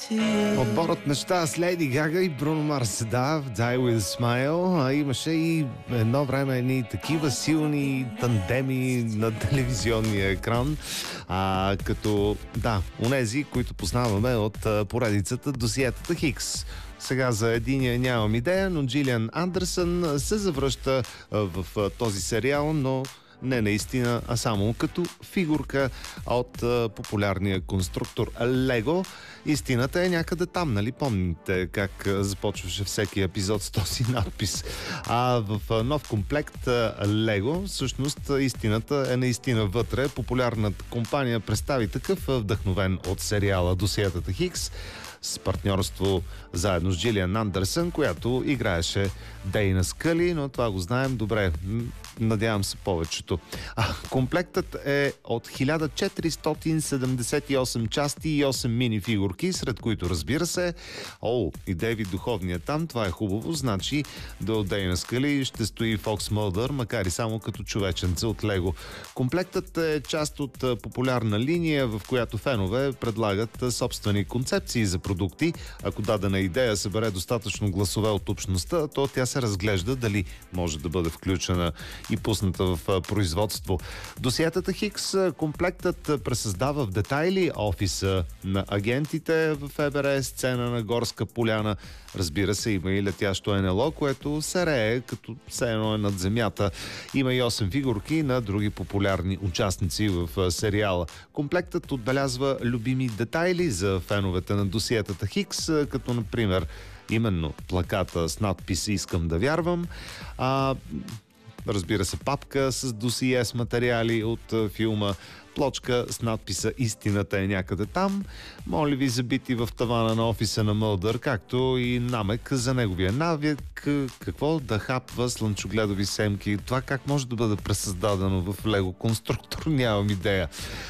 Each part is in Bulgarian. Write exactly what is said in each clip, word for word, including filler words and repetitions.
Отборът неща с Лейди Гага и Бруно Марс, да, Die With a Smile. А имаше и едно време едни такива силни тандеми на телевизионния екран, а, като, да, унези, които познаваме от поредицата Досиетата Хикс. Сега за единия нямам идея, но Джилиан Андерсън се завръща в този сериал, но не наистина, а само като фигурка от а, популярния конструктор Лего. Истината е някъде там, нали? Помните как а, започваше всеки епизод с този надпис. А в а, нов комплект Лего, всъщност истината е наистина вътре. Популярната компания представи такъв, вдъхновен от сериала Досиетата Хикс, с партньорство заедно с Джилиан Андерсън, която играеше Дейна Скъли, но това го знаем добре. Надявам се повечето. А, комплектът е от хиляда четиристотин седемдесет и осем части и осем мини фигурки, сред които, разбира се, о, и Дейвид Духовният там, това е хубаво, значи до Дейна Скъли ще стои Фокс Мълдър, макар и само като човеченце от Лего. Комплектът е част от популярна линия, в която фенове предлагат собствени концепции за продукти. Ако дадена идея събере достатъчно гласове от общността, то тя се разглежда дали може да бъде включена и пусната в производство. Досиетата Хикс, комплектът пресъздава в детайли офиса на агентите в ФБР, сцена на горска поляна. Разбира се, има и летящо НЛО, което се рее, като все едно е над земята. Има и осем фигурки на други популярни участници в сериала. Комплектът отбелязва любими детайли за феновете на Досиетата Хикс, като например именно плаката с надпис "Искам да вярвам", а разбира се, папка с досие с материали от филма, плочка с надписа "Истината е някъде там", моля ви забити в тавана на офиса на Мълдър, както и намек за неговия навик, какво да хапва слънчогледови семки. Това как може да бъде пресъздадено в Лего конструктор, нямам идея.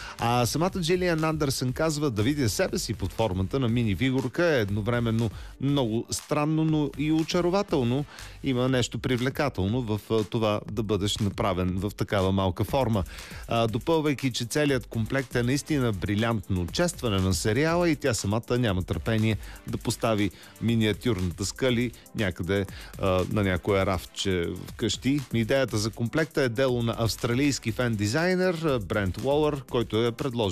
А самата Джилиан Андерсън казва: да видя себе си под формата на мини фигурка е едновременно много странно, но и очарователно. Има нещо привлекателно в това да бъдеш направен в такава малка форма. А, допълвайки, че целият комплект е наистина брилянтно честване на сериала и тя самата няма търпение да постави миниатюрната Скъли някъде а, на някое рафче вкъщи. Идеята за комплекта е дело на австралийски фен дизайнер Брент Уолър, който е предложил